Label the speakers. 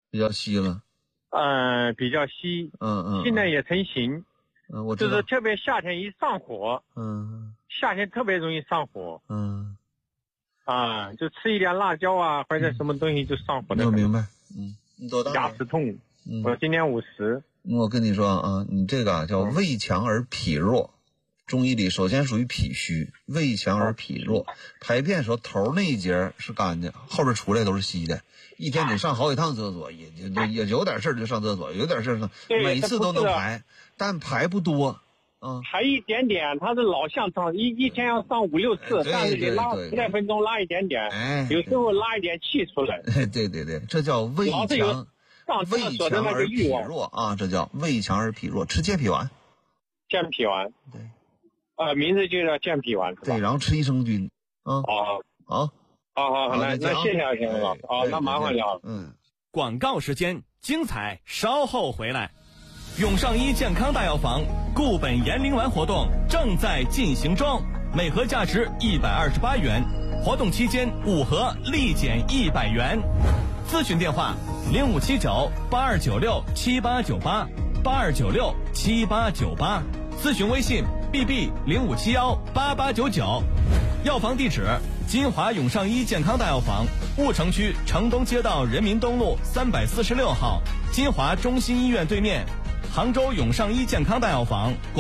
Speaker 1: 比较稀了。
Speaker 2: 比较稀。
Speaker 1: 嗯。
Speaker 2: 现在也成型。
Speaker 1: 我知道。
Speaker 2: 就是特别夏天一上火。夏天特别容易上火。就吃一点辣椒啊，或者什么东西就上火的。
Speaker 1: 我明白。你多大了？
Speaker 2: 牙齿痛。我今年50。
Speaker 1: 我跟你说啊，你这个叫胃强而脾弱。中医里首先属于脾虚，胃强而脾弱，排便时候头那一节是干的，后边出来都是稀的。一天得上好几趟厕所，也有点事就上厕所，有点事每次都能排，但排不多。
Speaker 2: 排一点点，他是老向上，一天要上5、6次，但是你拉10来分钟拉一点点，有时候拉一点气出来。
Speaker 1: 对，这叫胃强而脾弱啊，这叫胃强而脾弱。吃健脾丸。
Speaker 2: 健脾丸。
Speaker 1: 对。
Speaker 2: 名字就叫健脾丸是吧？
Speaker 1: 对，然后吃益生菌。
Speaker 2: 好，那谢谢先生了。那麻烦了。
Speaker 3: 广告时间，精彩稍后回来。永上医健康大药房固本延龄丸活动正在进行中，每盒价值128元，活动期间5盒立减100元。咨询电话057982967898，82967898。咨询微信 bb05718899。药房地址：金华永上医健康大药房，婺城区城东街道人民东路346号，金华中心医院对面。杭州永上医健康大药房。